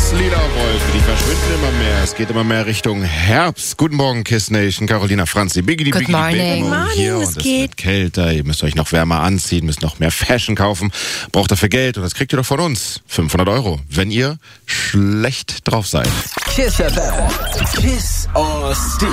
Lila Wolken, die verschwinden immer mehr. Es geht immer mehr Richtung Herbst. Guten Morgen, Kiss Nation. Carolina, Franzi, Biggie, Good morning. Good morning. Hier. Und es wird kälter. Ihr müsst euch noch wärmer anziehen, müsst noch mehr Fashion kaufen. Braucht dafür Geld und das kriegt ihr doch von uns. 500 €, wenn ihr schlecht drauf seid. Kiss FM. Kiss or Steal.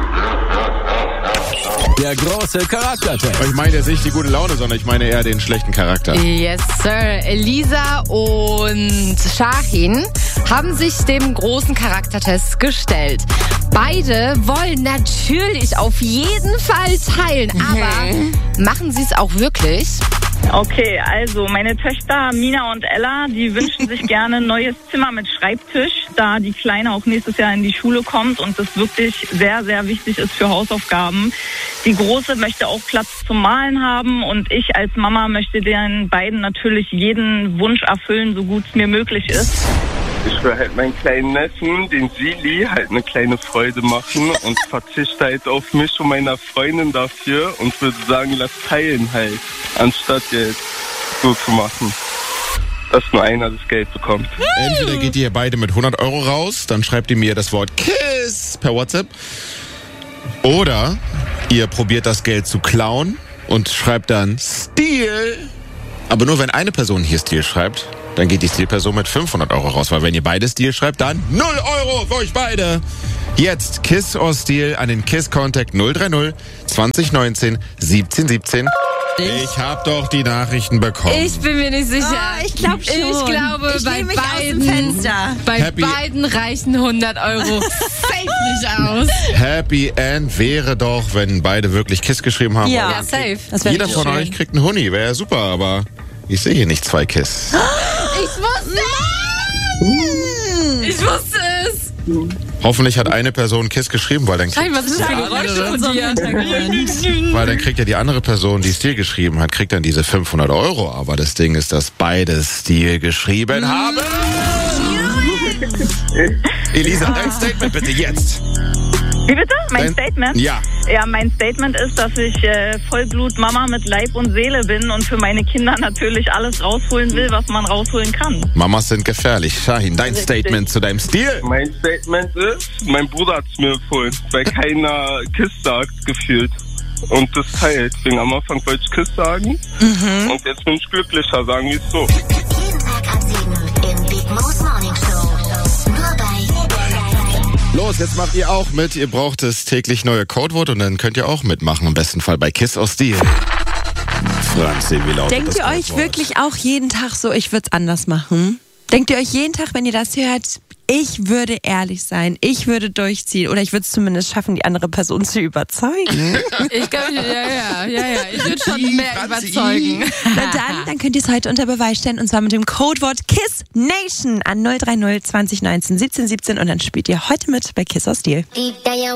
Der große Charaktertest. Ich meine jetzt nicht die gute Laune, sondern ich meine eher den schlechten Charakter. Yes, Sir. Elisa und Shahin haben sich dem großen Charaktertest gestellt. Beide wollen natürlich auf jeden Fall teilen, aber machen sie es auch wirklich? Okay, also meine Töchter Mina und Ella, die wünschen sich gerne ein neues Zimmer mit Schreibtisch, da die Kleine auch nächstes Jahr in die Schule kommt und das wirklich sehr, sehr wichtig ist für Hausaufgaben. Die Große möchte auch Platz zum Malen haben und ich als Mama möchte den beiden natürlich jeden Wunsch erfüllen, so gut es mir möglich ist. Ich will halt meinen kleinen Neffen, den Sili, halt eine kleine Freude machen und verzichte halt auf mich und meiner Freundin dafür und würde sagen, lass teilen halt, anstatt jetzt so zu machen, dass nur einer das Geld bekommt. Entweder geht ihr beide mit 100 € raus, dann schreibt ihr mir das Wort KISS per WhatsApp. Oder ihr probiert das Geld zu klauen und schreibt dann Steal. Aber nur wenn eine Person hier Steal schreibt, dann geht die Steal-Person mit 500 € raus. Weil wenn ihr beide Steal schreibt, dann 0 € für euch beide. Jetzt Kiss or Steal an den KISS-Contact 030 2019 1717. Ich hab doch die Nachrichten bekommen. Ich bin mir nicht sicher. Oh, ich glaube schon. Ich glaube, ich bei mich aus dem beiden, Fenster. beiden reichen 100 € safe nicht aus. Happy End wäre doch, wenn beide wirklich KISS geschrieben haben. Ja, Ja, safe. Das wäre Jeder von schön. euch kriegt einen Huni, wäre ja super, aber ich sehe hier nicht 2 KISS. Ich wusste es! Ich wusste es! Hoffentlich hat eine Person KISS geschrieben, weil dann kriegt, Was ist das für Geräusche von dir? weil dann kriegt ja die andere Person, die Stil geschrieben hat, kriegt dann diese 500 €. Aber das Ding ist, dass beide Stil geschrieben haben. Elisa, dein Statement bitte jetzt. Wie bitte? Mein Statement? Ja. Ja, mein Statement ist, dass ich Vollblut-Mama mit Leib und Seele bin und für meine Kinder natürlich alles rausholen will, was man rausholen kann. Mamas sind gefährlich. Shahin, dein Statement zu deinem Stil. Mein Statement ist, mein Bruder hat es mir empfohlen, weil keiner KISS sagt, gefühlt. Und das teilt. Deswegen am Anfang wollte ich KISS sagen. Und jetzt bin ich glücklicher, sagen wir es so. Jeden Tag ab 7 im Big Mo's Morning Show. Nur bei Los, jetzt macht ihr auch mit. Ihr braucht das täglich neue Codewort und dann könnt ihr auch mitmachen. Im besten Fall bei Kiss or Steal. Franzi, wie lautet Denkt das ihr euch Codewort? wirklich auch jeden Tag so, ich würde es anders machen? Denkt ihr euch jeden Tag, wenn ihr das hört, ich würde ehrlich sein, ich würde durchziehen oder ich würde es zumindest schaffen, die andere Person zu überzeugen? Ich glaube, ja. Ich würde schon mehr überzeugen. Na dann könnt ihr es heute unter Beweis stellen und zwar mit dem Codewort KISS Nation an 030 2019 1717 und dann spielt ihr heute mit bei Kiss or Steal. Deep down